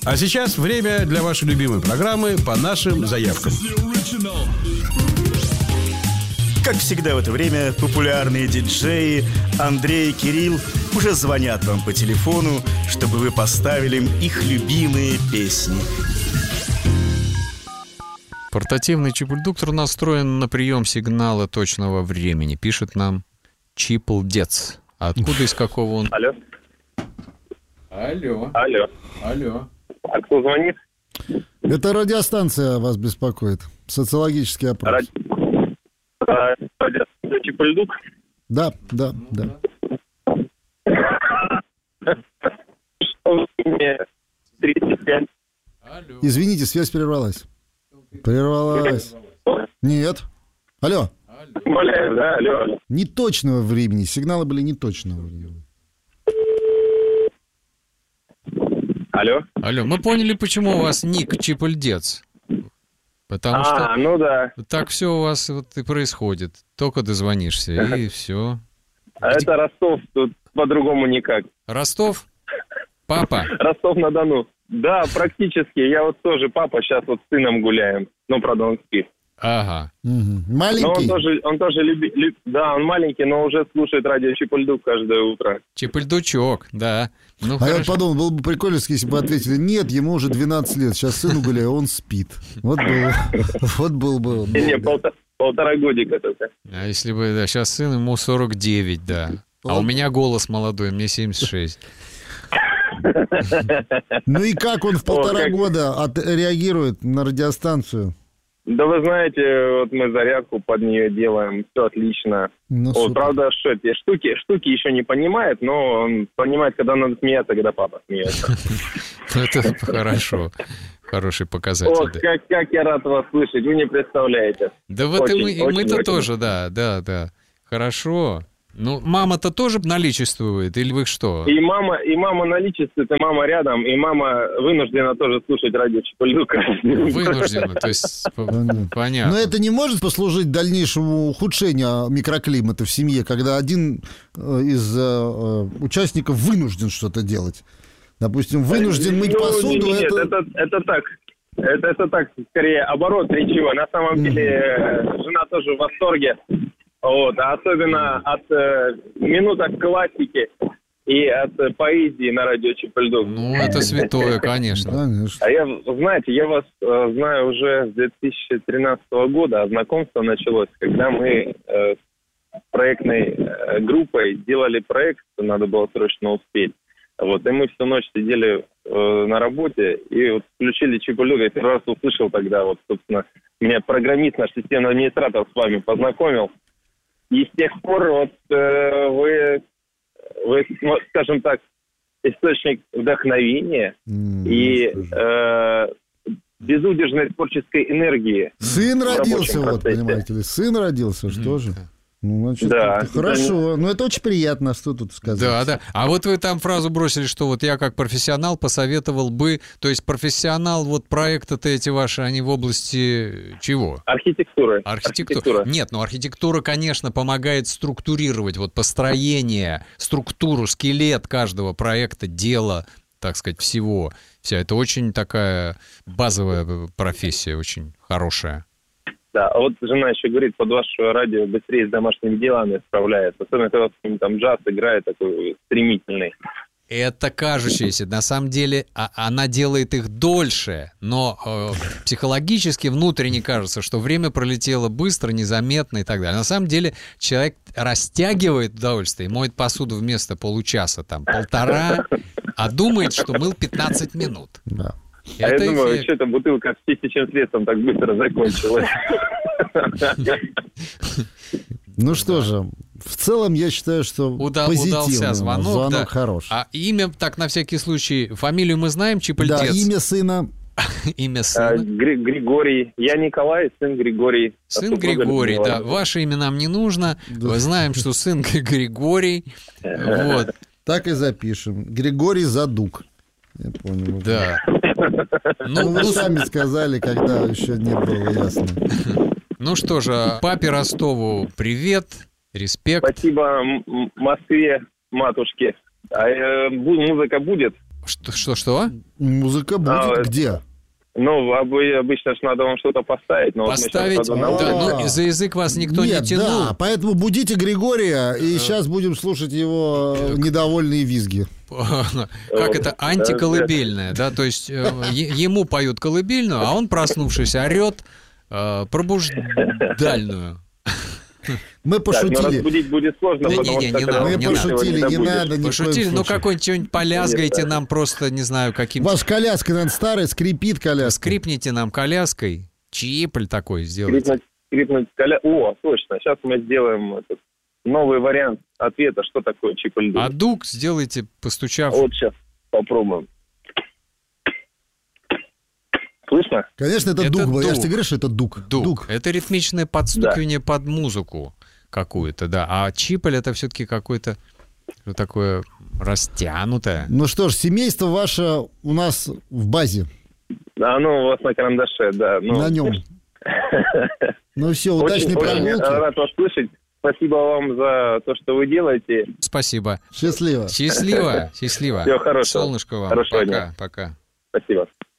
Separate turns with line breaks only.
А сейчас время для вашей любимой программы «По нашим заявкам».
Как всегда в это время популярные диджеи Андрей и Кирилл уже звонят вам по телефону, чтобы вы поставили им их любимые песни.
Портативный чип-редуктор настроен на прием сигнала точного времени. Пишет нам Чиплдец. А откуда, из какого он?
Алло.
Алло.
Алло.
Алло.
А кто звонит?
Это радиостанция вас беспокоит. Социологический опрос.
Радиостанция Чип-редук?
Да.
Что мне 35?
Алло.
Извините, связь прервалась. Нет. Алло.
Умоляю, да? Алло.
Неточного времени. Сигналы были неточного времени.
Алло.
Алло, мы поняли, почему у вас ник Чиплдец. Потому что
ну да.
так все у вас вот и происходит. Только дозвонишься, и все.
А это Ростов, тут по-другому никак.
Ростов? Папа?
Ростов-на-Дону. Да, практически. Я вот тоже папа, сейчас вот с сыном гуляем. Но, правда, он спит.
Ага.
Маленький?
Но он тоже любит... Да, он маленький, но уже слушает радио Чип-редук каждое утро.
Чип-редучок, да. Ну,
я вот подумал, было бы прикольно, если бы ответили: нет, ему уже 12 лет, сейчас сыну гуляю, он спит. Вот был бы...
Не, полтора годика только.
А если бы, да, сейчас сын, ему 49, да. А у меня голос молодой, мне 76.
Ну и как он в полтора года реагирует на радиостанцию?
Да вы знаете, вот мы зарядку под нее делаем, все отлично. Вот, правда, что эти штуки еще не понимает, но он понимает, когда надо смеяться, когда папа смеется.
Это хорошо. Хороший показатель.
Ох, как я рад вас слышать, вы не представляете.
Да вот и мы-то тоже, да. Хорошо. Ну, мама-то тоже наличествует, или вы что?
И мама наличествует, и мама рядом, и мама вынуждена тоже слушать радио Чип-редук.
Вынуждена, то есть понятно.
Но это не может послужить дальнейшему ухудшению микроклимата в семье, когда один из участников вынужден что-то делать. Допустим, вынужден мыть посуду.
Нет, это так. Это так, скорее, оборот речевой. На самом деле, жена тоже в восторге. Вот, особенно от минуток классики и от поэзии на радио Чип-редук.
Ну, это святое, конечно.
А я вас знаю уже с 2013 года, а знакомство началось, когда мы с проектной группой делали проект, надо было срочно успеть. Вот, и мы всю ночь сидели на работе и вот включили Чип-редук. Я первый раз услышал тогда, вот, собственно, меня программист, наш системный администратор с вами познакомил. И с тех пор вот вы, скажем так, источник вдохновения и безудержной творческой энергии.
Сын родился, вот, понимаете ли, сын родился, что же? Ну, значит, да, хорошо. Ну, это очень приятно, что тут сказать.
Да. А вот вы там фразу бросили, что вот я как профессионал посоветовал бы... То есть профессионал, вот проекты-то эти ваши, они в области чего?
Архитектуры.
Архитектура. Нет, архитектура, конечно, помогает структурировать вот построение, структуру, скелет каждого проекта, дела, так сказать, всего. Вся это очень такая базовая профессия, очень хорошая.
Да, а вот жена еще говорит, под ваше радио быстрее с домашними делами справляется. Особенно, когда там джаз играет такой стремительный.
Это кажущееся. На самом деле она делает их дольше, но психологически внутренне кажется, что время пролетело быстро, незаметно и так далее. На самом деле человек растягивает удовольствие, моет посуду вместо получаса, там, полтора, а думает, что мыл 15 минут.
Да.
А я думаю, что эта бутылка с чистящим средством так быстро закончилась.
Ну что же, в целом я считаю, что
удался звонок
хороший.
А имя, так на всякий случай, фамилию мы знаем, Чиплдец?
Да, имя сына.
Имя сына?
Григорий. Я Николай, сын Григорий.
Сын Григорий, да. Ваше имя нам не нужно. Мы знаем, что сын Григорий. Вот.
Так и запишем. Григорий Задук. Я понял.
Да.
Ну, вы сами сказали, когда еще не было ясно.
Ну что же, папе Ростову привет, респект.
Спасибо Москве, матушке. А музыка будет?
Что?
Музыка будет
это-
где?
Ну, обычно же надо вам что-то поставить. Но вот мы щас
Поставить?
надо на
Да,
улице.
ну, за язык вас никто
Нет,
не тянул.
да, поэтому будите Григория, и сейчас будем слушать его недовольные визги.
Как это, антиколыбельное, да, то есть ему поют колыбельную, а он, проснувшись, орет пробуждальную.
Мы
Так, но
пошутили.
разбудить будет сложно,
Да
потому
не,
что
не
как
надо,
раз
Мы
не
его
пошутили, не
добудешь.
надо. ни в коем
Пошутили, ну
случае.
какой-нибудь полязгайте нам просто, не знаю, каким-то...
Ваша коляска, наверное, старая, скрипит коляска.
Скрипните нам коляской, чипль такой сделайте.
Скрипнуть О, точно. Сейчас мы сделаем этот новый вариант ответа, что такое чип-льду.
А дуг сделайте, постучав.
Вот сейчас попробуем. Слышно?
Конечно, это
Это
дуг был. Я же
дуг.
тебе говорю, что это дуг.
Дуг. Это ритмичное подстукивание под музыку какую-то, да. А чиполь это все-таки какое-то такое растянутое.
Ну что ж, семейство ваше у нас в базе,
Оно у вас на карандаше, да. Ну,
на нем. Ну все, удачной
очень
прогулки.
рад вас слышать. Спасибо вам за то, что вы делаете.
Спасибо.
Счастливо.
Счастливо.
Всего хорошего.
Солнышко вам.
Хорошего
Пока,
дня.
пока.
Спасибо.